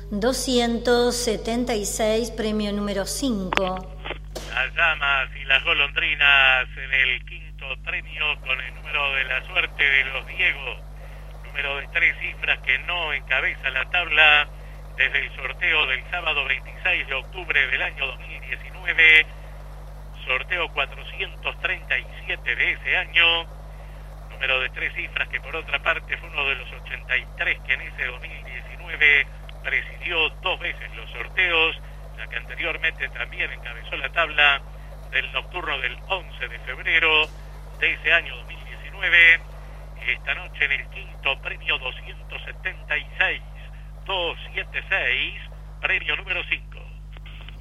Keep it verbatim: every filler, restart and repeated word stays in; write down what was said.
doscientos setenta y seis, premio número cinco. Las llamas y las golondrinas en el quinto premio con el número de la suerte de los Diego, número de tres cifras que no encabeza la tabla desde el sorteo del sábado veintiséis de octubre del año dos mil diecinueve, sorteo cuatrocientos treinta y siete de ese año, número de tres cifras que por otra parte fue uno de los ochenta y tres que en ese dos mil diecinueve presidió dos veces los sorteos, la que anteriormente también encabezó la tabla del nocturno del once de febrero de ese año dos mil diecinueve, esta noche en el quinto premio doscientos setenta y seis, doscientos setenta y seis, premio número cinco.